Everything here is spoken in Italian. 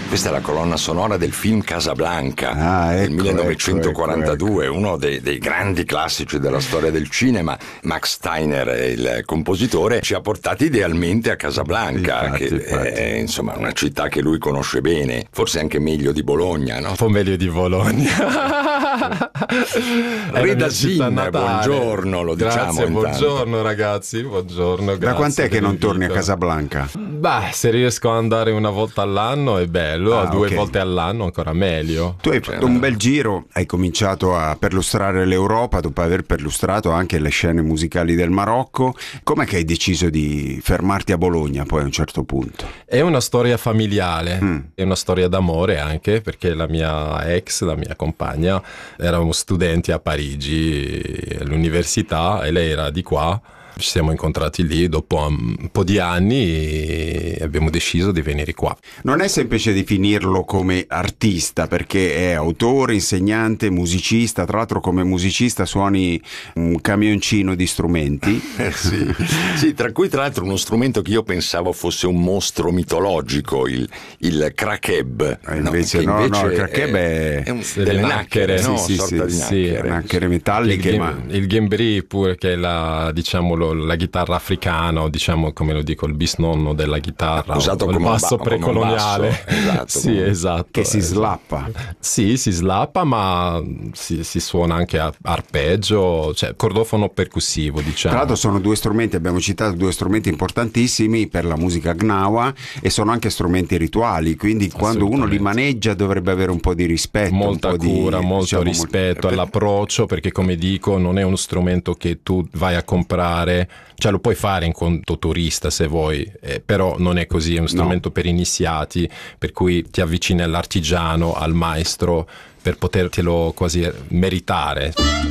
Questa è la colonna sonora del film Casablanca del 1942, uno dei grandi classici della storia del cinema. Max Steiner, il compositore, ci ha portati idealmente a Casablanca, infatti. È insomma una città che lui conosce bene, forse anche meglio di Bologna, no? Un po' meglio di Bologna. Rida Zin, buongiorno, lo diciamo. Grazie, buongiorno ragazzi, buongiorno. Da quant'è che non torni a Casablanca? Beh, se riesco ad andare una volta all'anno è bello, due volte all'anno ancora meglio. Tu hai fatto un bel giro, hai cominciato a perlustrare l'Europa dopo aver perlustrato anche le scene musicali del Marocco. Com'è che hai deciso di fermarti a Bologna poi a un certo punto? È una storia familiare, è una storia d'amore anche, perché la mia compagna, eravamo studenti a Parigi all'università e lei era di qua. Ci siamo incontrati lì dopo un po' di anni e abbiamo deciso di venire qua. Non è semplice definirlo come artista, perché è autore, insegnante, musicista. Tra l'altro come musicista suoni un camioncino di strumenti. Sì, tra cui tra l'altro uno strumento che io pensavo fosse un mostro mitologico, il crakeb. Invece no, il crakeb è delle nacchere, no? Nacchere metalliche. Il gembri pure, che è la chitarra africana, o diciamo, come lo dico, il bisnonno della chitarra, usato come basso precoloniale. Esatto, esatto. Che si slappa. Sì, si slappa, ma si suona anche a arpeggio, cioè cordofono percussivo, diciamo. Tra l'altro sono due strumenti, abbiamo citato due strumenti importantissimi per la musica gnawa, e sono anche strumenti rituali, quindi quando uno li maneggia dovrebbe avere un po' di rispetto, molta un po' cura, di, molto rispetto all'approccio, perché come dico non è uno strumento che tu vai a comprare, cioè lo puoi fare in conto turista se vuoi, però non è così, è uno strumento per iniziati, per cui ti avvicini all'artigiano, al maestro, per potertelo quasi meritare.